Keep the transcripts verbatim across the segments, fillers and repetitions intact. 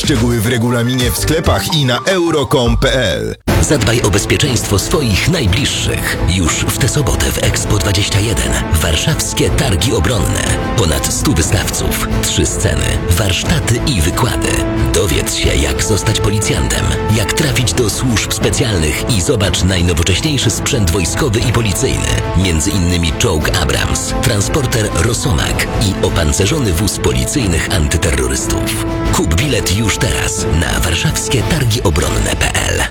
Szczegóły w regulaminie w sklepach i na euro kropka com kropka p l. Zadbaj o bezpieczeństwo swoich najbliższych. Już w tę sobotę w Expo dwadzieścia jeden. Warszawskie Targi Obronne. Ponad stu wystawców, trzy sceny, warsztaty i wykłady. Dowiedz się, jak zostać policjantem, jak trafić do służb specjalnych i zobacz najnowocześniejszy sprzęt wojskowy i policyjny. Między innymi czołg Abrams, transporter Rosomak i opancerzony wóz policyjnych antyterrorystów. Kup bilet już teraz na warszawskie targi obronne kropka p l.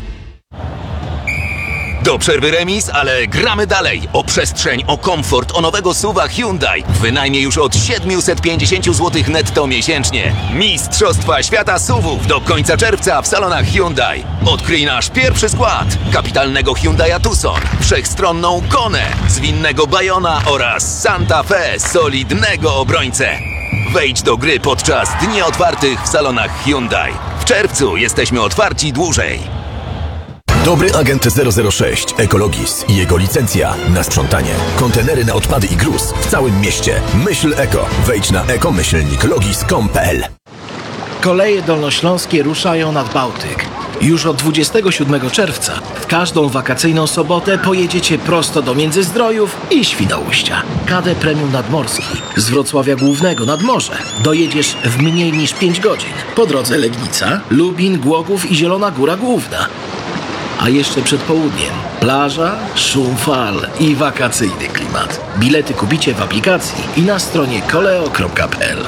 Do przerwy remis, ale gramy dalej. O przestrzeń, o komfort, o nowego suwa Hyundai. Wynajmie już od siedemset pięćdziesiąt złotych netto miesięcznie. Mistrzostwa Świata suwów do końca czerwca w salonach Hyundai. Odkryj nasz pierwszy skład. Kapitalnego Hyundai'a Tucson, wszechstronną Konę, zwinnego Bayona oraz Santa Fe, solidnego obrońcę. Wejdź do gry podczas dni otwartych w salonach Hyundai. W czerwcu jesteśmy otwarci dłużej. Dobry agent zero zero sześć Ecologis i jego licencja na sprzątanie. Kontenery na odpady i gruz w całym mieście. Myśl eko. Wejdź na eko myślnik logis kropka com kropka p l. Koleje dolnośląskie ruszają nad Bałtyk. Już od dwudziestego siódmego czerwca w każdą wakacyjną sobotę pojedziecie prosto do Międzyzdrojów i Świnoujścia. K D Premium Nadmorski z Wrocławia Głównego nad morze dojedziesz w mniej niż pięć godzin. Po drodze Legnica, Lubin, Głogów i Zielona Góra Główna. A jeszcze przed południem plaża, szum fal i wakacyjny klimat. Bilety kupicie w aplikacji i na stronie koleo kropka p l.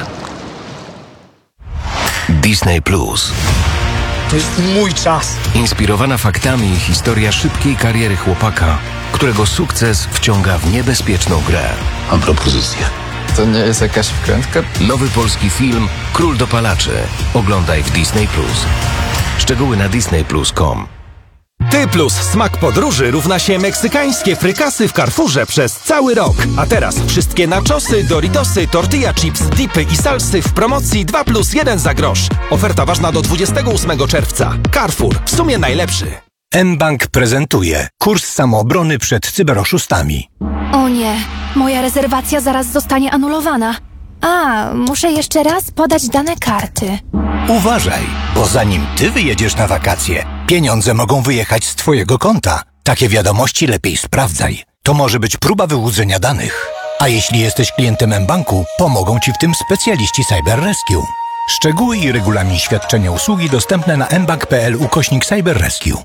Disney Plus. To jest mój czas. Inspirowana faktami historia szybkiej kariery chłopaka, którego sukces wciąga w niebezpieczną grę. Mam propozycję. To nie jest jakaś wkrętka? Nowy polski film Król dopalaczy. Oglądaj w Disney Plus. Szczegóły na disney plus kropka com. Ty plus smak podróży równa się meksykańskie frykasy w Carrefourze przez cały rok. A teraz wszystkie nachosy, doritosy, tortilla chips, dipy i salsy w promocji dwa plus jeden za grosz. Oferta ważna do dwudziestego ósmego czerwca. Carrefour, w sumie najlepszy. mBank prezentuje kurs samoobrony przed cyberoszustami. O nie, moja rezerwacja zaraz zostanie anulowana. A, muszę jeszcze raz podać dane karty. Uważaj, bo zanim ty wyjedziesz na wakacje, pieniądze mogą wyjechać z twojego konta. Takie wiadomości lepiej sprawdzaj. To może być próba wyłudzenia danych. A jeśli jesteś klientem mBanku, pomogą ci w tym specjaliści Cyber Rescue. Szczegóły i regulamin świadczenia usługi dostępne na mbank kropka p l ukośnik Cyber Rescue.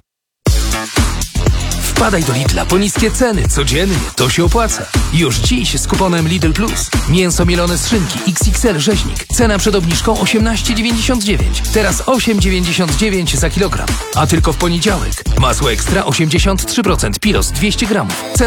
Wpadaj do Lidla po niskie ceny codziennie, to się opłaca. Już dziś z kuponem Lidl Plus. Mięso mielone z szynki X X L rzeźnik. Cena przed obniżką osiemnaście dziewięćdziesiąt dziewięć. Teraz osiem dziewięćdziesiąt dziewięć za kilogram. A tylko w poniedziałek. Masło ekstra osiemdziesiąt trzy procent Pilos dwieście gramów. Cena